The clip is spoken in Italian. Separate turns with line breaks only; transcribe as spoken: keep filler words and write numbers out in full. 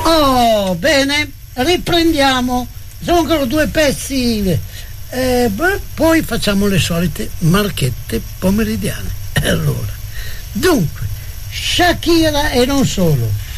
Oh, bene, riprendiamo. Sono ancora due pezzi. Eh, beh, poi facciamo le solite marchette pomeridiane. Allora, dunque, Shakira e non solo.